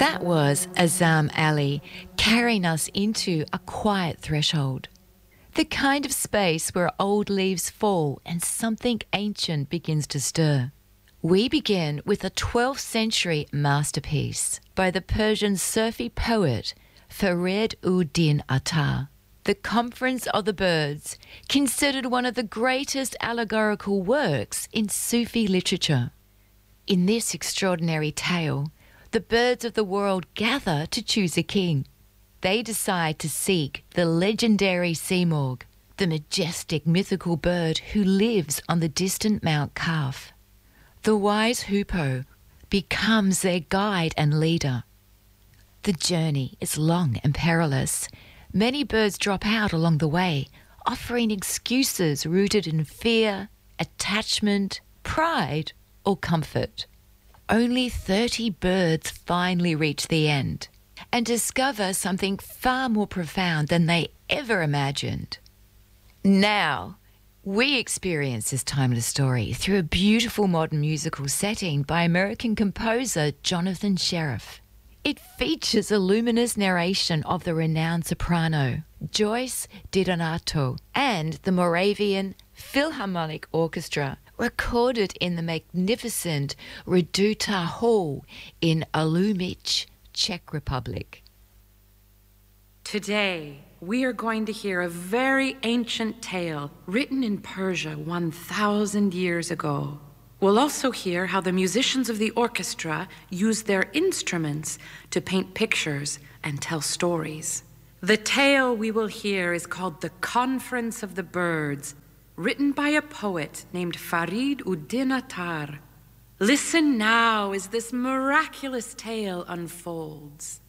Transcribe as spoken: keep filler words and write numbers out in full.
That was Azam Ali carrying us into a quiet threshold. The kind of space where old leaves fall and something ancient begins to stir. We begin with a twelfth century masterpiece by the Persian Sufi poet Farid ud-Din Attar. The Conference of the Birds, considered one of the greatest allegorical works in Sufi literature. In this extraordinary tale, the birds of the world gather to choose a king. They decide to seek the legendary Simurgh, the majestic mythical bird who lives on the distant Mount Kaf. The wise Hoopoe becomes their guide and leader. The journey is long and perilous. Many birds drop out along the way, offering excuses rooted in fear, attachment, pride, or comfort. Only thirty birds finally reach the end and discover something far more profound than they ever imagined. Now, we experience this timeless story through a beautiful modern musical setting by American composer Jonathan Scherf. It features a luminous narration of the renowned soprano Joyce DiDonato and the Moravian Philharmonic Orchestra, recorded in the magnificent Reduta Hall in Olomouc, Czech Republic. Today, we are going to hear a very ancient tale written in Persia one thousand years ago. We'll also hear how the musicians of the orchestra used their instruments to paint pictures and tell stories. The tale we will hear is called The Conference of the Birds, written by a poet named Farid ud-Din Attar. Listen now as this miraculous tale unfolds.